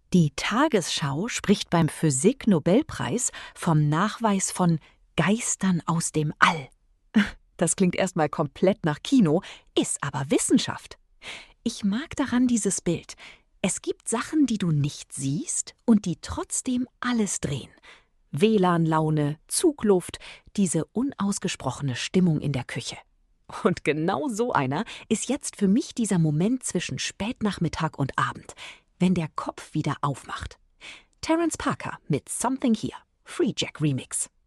Die Tagesschau spricht beim Physik-Nobelpreis vom Nachweis von Geistern aus dem All. Das klingt erstmal komplett nach Kino, ist aber Wissenschaft. Ich mag daran dieses Bild. Es gibt Sachen, die du nicht siehst und die trotzdem alles drehen. WLAN-Laune, Zugluft, diese unausgesprochene Stimmung in der Küche. Und genau so einer ist jetzt für mich dieser Moment zwischen Spätnachmittag und Abend, wenn der Kopf wieder aufmacht. Terence Parker mit Something Here, Free Jack Remix.